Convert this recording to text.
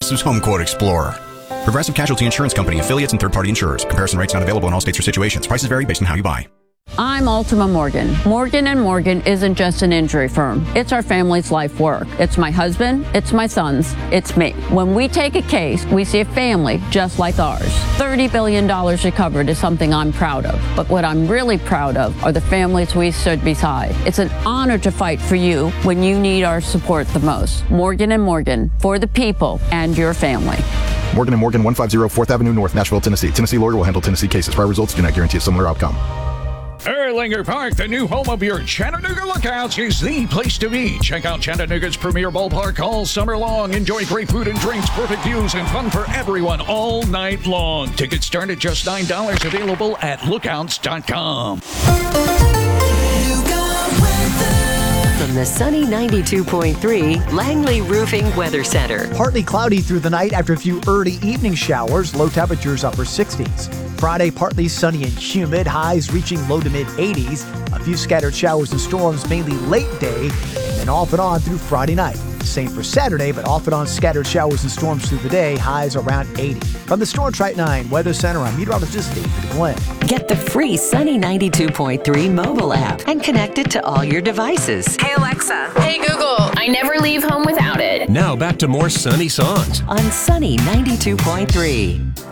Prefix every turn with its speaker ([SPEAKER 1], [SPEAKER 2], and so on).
[SPEAKER 1] Progressive's Home Quote Explorer. Progressive Casualty Insurance Company, affiliates, and third-party insurers. Comparison rates not available in all states or situations. Prices vary based on how you buy.
[SPEAKER 2] I'm Ultima Morgan. Morgan & Morgan isn't just an injury firm. It's our family's life work. It's my husband, it's my sons, it's me. When we take a case, we see a family just like ours. $30 billion recovered is something I'm proud of. But what I'm really proud of are the families we stood beside. It's an honor to fight for you when you need our support the most. Morgan & Morgan, for the people and your family.
[SPEAKER 3] Morgan & Morgan, 150 4th Avenue North, Nashville, Tennessee. Tennessee lawyer will handle Tennessee cases. Prior results do not guarantee a similar outcome.
[SPEAKER 4] Erlanger Park, the new home of your Chattanooga Lookouts, is the place to be. Check out Chattanooga's premier ballpark all summer long. Enjoy great food and drinks, perfect views, and fun for everyone all night long. Tickets start at just $9, available at lookouts.com.
[SPEAKER 5] From the sunny 92.3 Langley Roofing Weather Center.
[SPEAKER 6] Partly cloudy through the night after a few early evening showers. Low temperatures upper 60s. Friday, partly sunny and humid. Highs reaching low to mid 80s. A few scattered showers and storms, mainly late day, and then off and on through Friday night. Same for Saturday, but off and on scattered showers and storms through the day. Highs around 80. From the Storm Track 9 Weather Center, I'm meteorologist David Glenn.
[SPEAKER 5] Get the free Sunny 92.3 mobile app and connect it to all your devices.
[SPEAKER 7] Hey Alexa. Hey Google. I never leave home without it.
[SPEAKER 8] Now back to more Sunny songs
[SPEAKER 5] on Sunny 92.3.